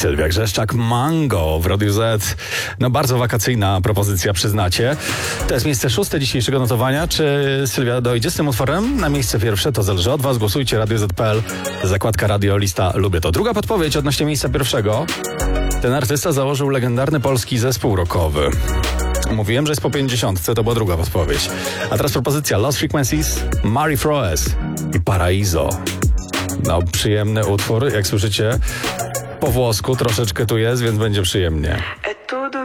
Sylwia Grzeszczak, Mango w Radiu Z. No bardzo wakacyjna propozycja, przyznacie. To jest miejsce 6 dzisiejszego notowania. Czy Sylwia dojdzie z tym utworem na miejsce pierwsze? To zależy od was. Głosujcie, radioz.pl, zakładka radio, lista Lubię to. Druga podpowiedź odnośnie miejsca pierwszego. Ten artysta założył legendarny polski zespół rockowy. Mówiłem, że jest po 50, to była druga podpowiedź. A teraz propozycja Lost Frequencies, Mari Froes i Paraiso. No, przyjemny utwór, jak słyszycie. Po włosku troszeczkę tu jest, więc będzie przyjemnie.